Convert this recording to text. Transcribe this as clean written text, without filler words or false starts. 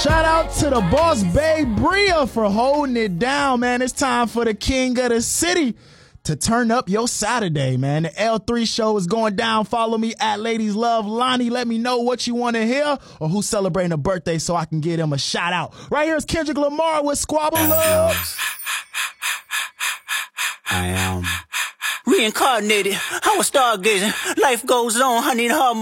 Shout out to the boss babe Bria for holding it down, man. It's time for the king of the city to turn up your Saturday, man. The L3 show is going down. Follow me at Ladies Love Lonnie. Let me know what you want to hear or who's celebrating a birthday so I can give them a shout out. Right here is Kendrick Lamar with Squabble Love. I am reincarnated. I was stargazing. Life goes on, honey, and hard